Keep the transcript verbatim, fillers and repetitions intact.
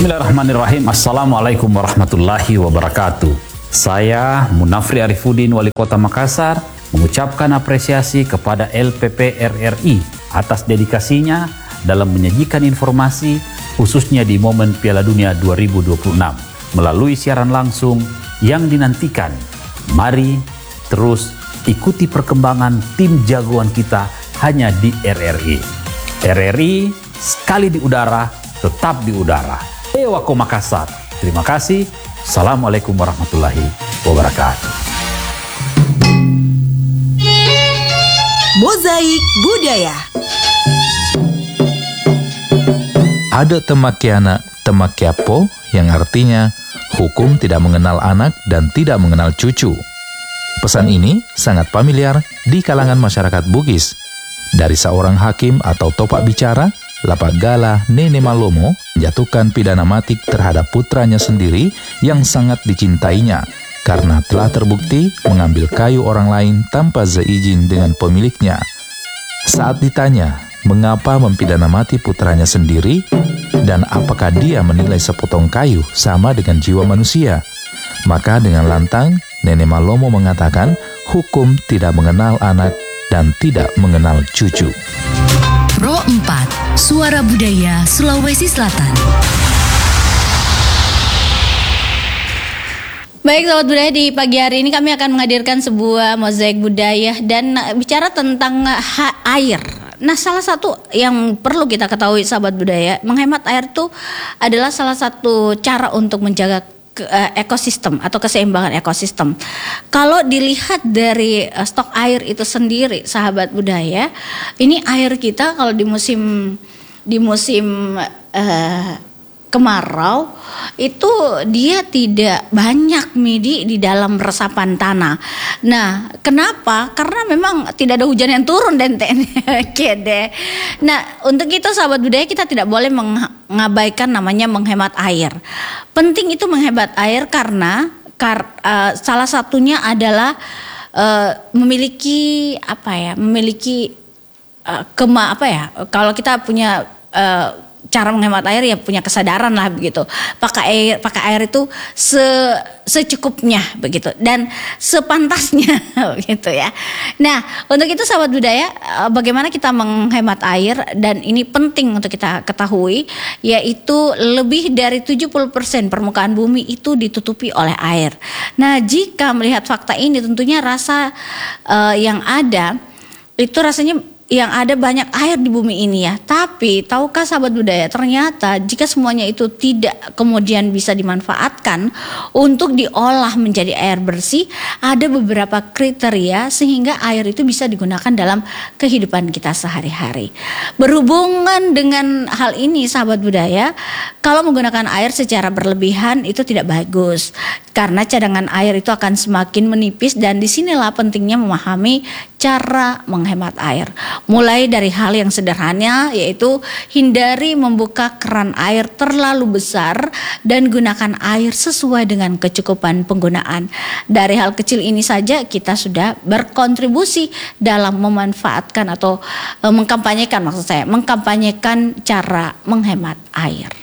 Bismillahirrahmanirrahim. Assalamualaikum warahmatullahi wabarakatuh. Saya Munafri Arifuddin, Wali Kota Makassar, mengucapkan apresiasi kepada L P P R R I atas dedikasinya dalam menyajikan informasi khususnya di momen Piala Dunia dua ribu dua puluh enam melalui siaran langsung yang dinantikan. Mari terus ikuti perkembangan tim jagoan kita hanya di R R I. R R I sekali di udara, tetap di udara. Ewako Makassar. Terima kasih. Assalamualaikum warahmatullahi wabarakatuh. Mozaik Budaya. Ada temakiana temakiapo yang artinya hukum tidak mengenal anak dan tidak mengenal cucu. Pesan ini sangat familiar di kalangan masyarakat Bugis. Dari seorang hakim atau topak bicara, Lapagala Nene Malomo menjatuhkan pidana mati terhadap putranya sendiri yang sangat dicintainya karena telah terbukti mengambil kayu orang lain tanpa seizin dengan pemiliknya. Saat ditanya mengapa mempidana mati putranya sendiri dan apakah dia menilai sepotong kayu sama dengan jiwa manusia, maka dengan lantang Nene Malomo mengatakan hukum tidak mengenal anak dan tidak mengenal cucu. Pro empat, Suara Budaya Sulawesi Selatan. Baik sahabat budaya, di pagi hari ini kami akan menghadirkan sebuah mozaik budaya dan bicara tentang ha- air. Nah, salah satu yang perlu kita ketahui sahabat budaya, menghemat air itu adalah salah satu cara untuk menjaga ke, uh, ekosistem atau keseimbangan ekosistem. Kalau dilihat dari uh, stok air itu sendiri sahabat budaya, ini air kita kalau di musim di musim uh, kemarau itu dia tidak banyak midi di dalam resapan tanah. Nah, kenapa? Karena memang tidak ada hujan yang turun dan kede. Nah, untuk itu sahabat budaya kita tidak boleh mengabaikan namanya menghemat air. Penting itu menghemat air karena kar, uh, salah satunya adalah uh, memiliki apa ya? Memiliki uh, kema apa ya? Kalau kita punya uh, cara menghemat air ya punya kesadaran lah begitu. Pakai air, pakai air itu se, secukupnya begitu dan sepantasnya begitu ya. Nah, untuk itu sahabat budaya, bagaimana kita menghemat air dan ini penting untuk kita ketahui, yaitu lebih dari tujuh puluh persen permukaan bumi itu ditutupi oleh air. Nah, jika melihat fakta ini tentunya rasa uh, yang ada itu rasanya yang ada banyak air di bumi ini ya. Tapi tahukah sahabat budaya, ternyata jika semuanya itu tidak kemudian bisa dimanfaatkan untuk diolah menjadi air bersih, ada beberapa kriteria sehingga air itu bisa digunakan dalam kehidupan kita sehari-hari. Berhubungan dengan hal ini sahabat budaya, kalau menggunakan air secara berlebihan itu tidak bagus. Karena cadangan air itu akan semakin menipis dan disinilah pentingnya memahami cara menghemat air. Mulai dari hal yang sederhana yaitu hindari membuka keran air terlalu besar dan gunakan air sesuai dengan kecukupan penggunaan. Dari hal kecil ini saja kita sudah berkontribusi dalam memanfaatkan atau e, mengkampanyekan maksud saya, mengkampanyekan cara menghemat air.